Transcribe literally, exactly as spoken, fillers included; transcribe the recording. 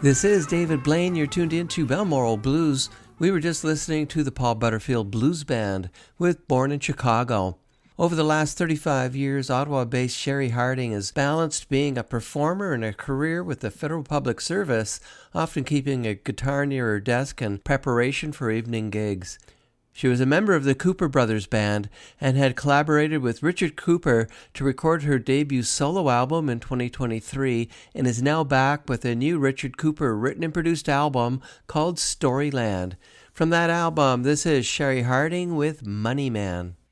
This is David Blaine. You're tuned in to Balmoral Blues. We were just listening to the Paul Butterfield Blues Band with Born in Chicago. Over the last thirty-five years, Ottawa-based Sherry Harding has balanced being a performer and a career with the Federal Public Service, often keeping a guitar near her desk in preparation for evening gigs. She was a member of the Cooper Brothers Band and had collaborated with Richard Cooper to record her debut solo album in twenty twenty-three and is now back with a new Richard Cooper written and produced album called Storyland. From that album, this is Sherry Harding with Money Man.